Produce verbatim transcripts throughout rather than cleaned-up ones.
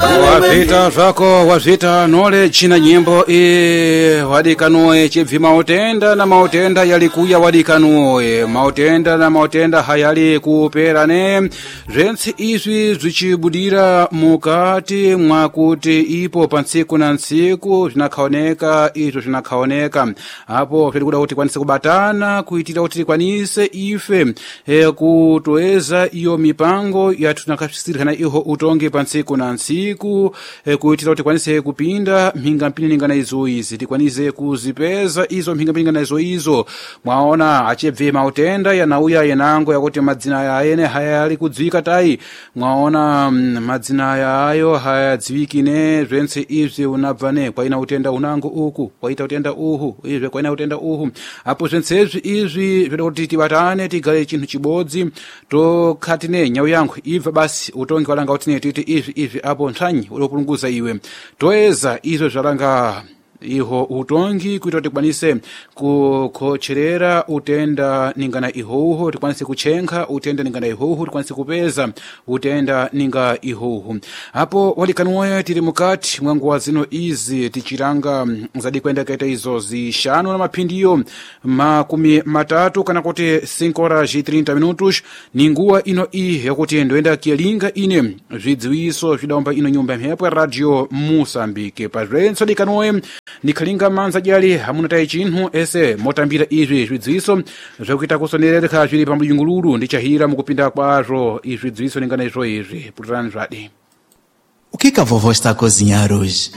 Wazita zvako wazita nole china nyimbo e wadikanuwe chibvi mautenda na mautenda yalikuya wadikanuwe mautenda na mautenda hayali kuperane zvensi izvi zvichibudira mukati mwakuti ipo pansiku na nsiku zvinakaoneka izvo zvinakaoneka apo zviri kuda kuti kwanise kubatana kuitira kuti tikwanise ife e, kutoeza iyo mipango yatunakasirikana iho utongi pansiku na nsiku e, kuitira kuti kwanise kupinda mhinga mpiningana izo izi tikwanise kuzipeza izo mhinga mpiningana izo izo mwaona achebve mautenda yanauya yenango yakuti madzina yaene hayali kudzika tai mwaona mm, madzina yayo hayadziwikine zvense izvi unabvane kwaina utenda unango uku kwaita utenda uhu izvi kwaina utenda uhu apo zvense izvi izvi zvinoda kuti tibatane tigare chinhu chibodzi tokhatine nyau yangu ibva basi utongi walanga kuti ne titi izvi izvi apo ntsanyi ulopulunguza iwe toeza izvo zvalanga iho utongi kuita kuti tikwanise kukhocherera utenda ningana ihoho tikwanise kuchenka utenda ningana ihoho tikwanise kupeza utenda ninga ihoho apo walikanuwe tiri mukati mwanguwa zino izi tichiranga zadi kwenda kaita izo zishanu na mapindiyo makumi matatu kana kuti cinco horas e trinta minutos ninguwa ino iyi yakuti ndoenda kielinga ine zvidziwiso zvidaomba ino nyumba mhepo ya radio Musambike pazvenso dikanuwe nikhalinga manza jali hamunatai chinhu ese motambira izvi zvidziwiso zvakuita kusonereka zviri pamuyungululu ndichahira mukupinda kwazvo izvi zvidziwiso ningana izvo izvi putirani zvadi. O que que a vovó está a cozinhar hoje?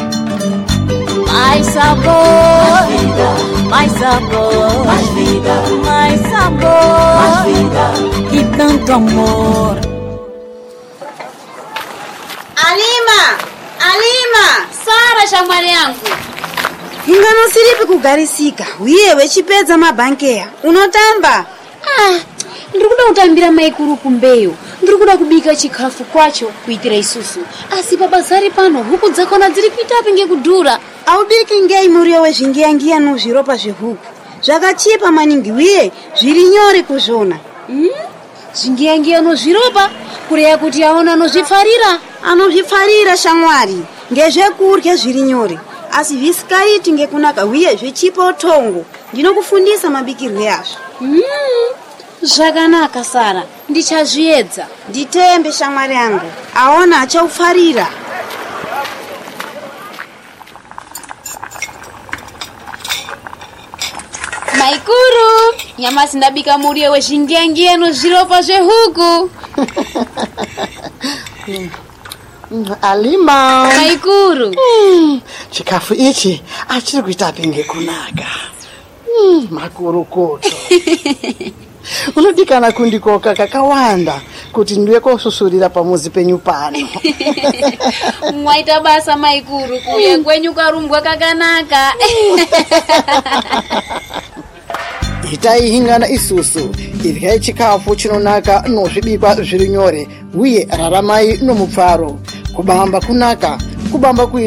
Mais sabor, mais vida, mais sabor, mais vida, mais sabor, mais vida e tanto amor. Alima! Alima! Sara, shamwari yangu. Ingano siripi kugarisika. Uye wechipedza mabankeya. Unotamba? Ah, ndikuda kutambira maikuru kumbeyo. Ndikuda kubika chikafu kwacho kuitira isusu. Asi babazari pano huku dzakona dziri kuitapi ngekudhura. Aubiki ngei muriyo wezvingiyangiya nozviropa zvehuku. Zvakachipa maningi uye zviri nyore kuzvona. Hmm? Zvingiyangiya nozviropa kureya kuti aona nozvifarira. Anozvifarira shamwari. Ngezvekurya zviri nyore. Asi visikaiti ngekunaka uye zvichipa utongo. Ndinokufundisa mabikirwe yazvo. Hmm. Zvakanaka Sara, ndichazviedza. Nditembe shamwari yangu. Aona achaufarira. Maikuru, nyamasi ndabika muriyo wezvingiyangiya nozviropa zvehuku. Alima. Maikuru. Mm, chikafu ichi achiri kuitapi ngekunaka. Mm, makuru koto. Unodikana kundikoka kakawanda kuti ndiwe kosusurira pamuzi penyu pano. Mwaita basa maikuru kuya kwenyu karumbwa kakanaka. Itai hingana isusu irya chikafu chinonaka nozvibikwa zviri nyore uye raramai nomupfaro kubamba kunaka kubamba kui